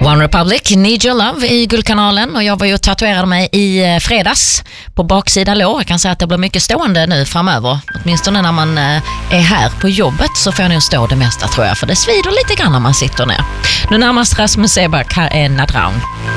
One Republic, Need Your Love i Guldkanalen, och jag var ju tatuerad mig i fredags på baksida lår. Jag kan säga att det blir mycket stående nu framöver. Åtminstone när man är här på jobbet så får jag nog stå det mesta, tror jag, för det svider lite grann när man sitter ner. Nu närmast Rasmus Seback, här är Nadraun.